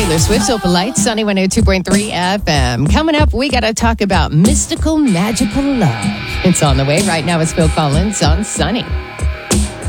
Taylor Swift's Open Lights, Sunny 102.3 FM. Coming up, we got to talk about mystical, magical love. It's on the way. Right now, it's Phil Collins on Sunny.